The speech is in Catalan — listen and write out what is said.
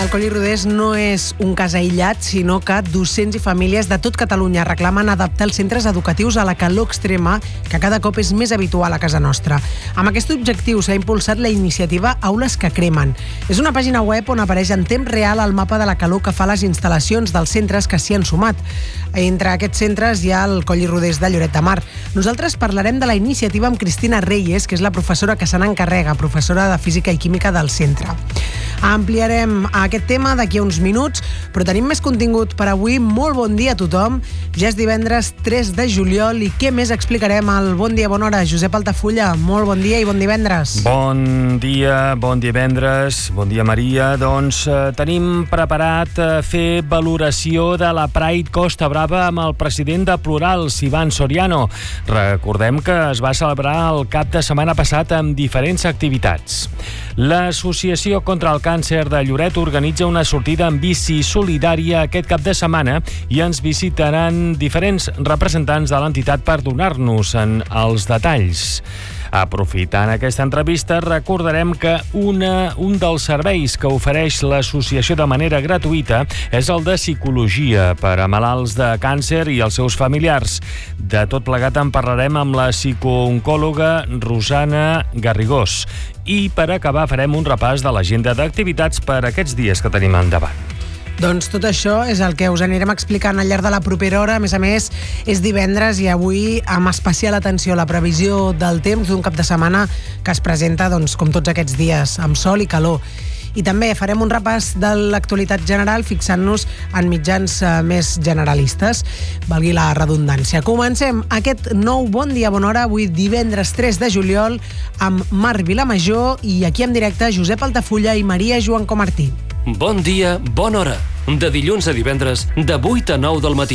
El Coll i Rodés no és un cas aïllat, sinó que docents i famílies de tot Catalunya reclamen adaptar els centres educatius a la calor extrema que cada cop és més habitual a casa nostra. Amb aquest objectiu s'ha impulsat la iniciativa Aules que cremen. És una pàgina web on apareix en temps real el mapa de la calor que fa les instal·lacions dels centres que s'hi han sumat. Entre aquests centres hi ha el Coll i Rodés de Lloret de Mar. Nosaltres parlarem de la iniciativa amb Cristina Reyes, que és la professora que se n'encarrega, professora de Física i Química del centre. Ampliarem aquest tema d'aquí a uns minuts, però tenim més contingut per avui. Molt bon dia a tothom. Ja és divendres 3 de juliol i què més explicarem al Bon Dia, Bona Hora? Josep Altafulla, molt bon dia i bon divendres. Bon divendres, bon dia Maria. Doncs tenim preparat fer valoració de la Pride Costa Brava amb el president de Plurals, Ivan Soriano. Recordem que es va celebrar el cap de setmana passat amb diferents activitats. L'Associació contra el Càncer de Lloret organitza una sortida en bici solidària aquest cap de setmana i ens visitaran diferents representants de l'entitat per donar-nos els detalls. Aprofitant aquesta entrevista, recordarem que un dels serveis que ofereix l'associació de manera gratuïta és el de psicologia per a malalts de càncer i els seus familiars. De tot plegat en parlarem amb la psicooncòloga Rosana Garrigós. I per acabar farem un repàs de l'agenda d'activitats per aquests dies que tenim endavant. Doncs tot això és el que us anirem explicant al llarg de la propera hora. A més, és divendres i avui amb especial atenció a la previsió del temps d'un cap de setmana que es presenta, com tots aquests dies, amb sol i calor. I també farem un repàs de l'actualitat general fixant-nos en mitjans més generalistes, valgui la redundància. Comencem aquest nou Bon Dia, Bona Hora, avui divendres 3 de juliol, amb Marc Vilamajor i aquí en directe Josep Altafulla i Maria Joan Comartí. Bon dia, bona hora. De dilluns a divendres, de 8 a 9 del matí.